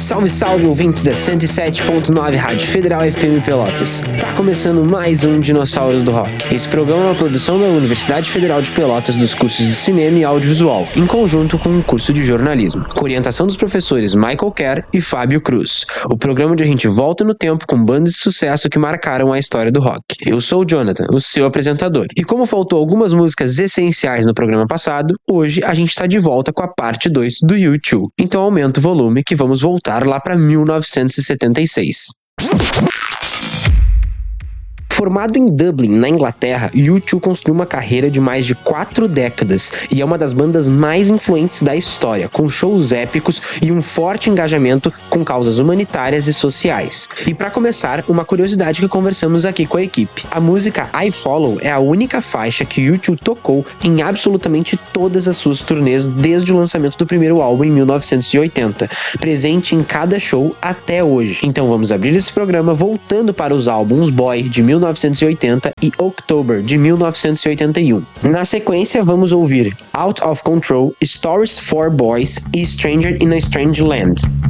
Salve, salve, ouvintes da 107.9 Rádio Federal FM Pelotas. Tá começando mais um Dinossauros do Rock. Esse programa é uma produção da Universidade Federal de Pelotas dos cursos de Cinema e Audiovisual, em conjunto com o curso de Jornalismo, com orientação dos professores Michael Kerr e Fábio Cruz. O programa onde a gente volta no tempo com bandas de sucesso que marcaram a história do rock. Eu sou o Jonathan, o seu apresentador. E como faltou algumas músicas essenciais no programa passado, hoje a gente tá de volta com a parte 2 do U2. Então aumenta o volume que vamos voltar lá para 1976. Formado em Dublin, na Inglaterra, U2 construiu uma carreira de mais de 4 décadas e é uma das bandas mais influentes da história, com shows épicos e um forte engajamento com causas humanitárias e sociais. E para começar, uma curiosidade que conversamos aqui com a equipe. A música I Follow é a única faixa que U2 tocou em absolutamente todas as suas turnês desde o lançamento do primeiro álbum em 1980, presente em cada show até hoje. Então vamos abrir esse programa voltando para os álbuns Boy, de 1980 e October, de 1981. Na sequência, vamos ouvir Out of Control, Stories for Boys e Stranger in a Strange Land.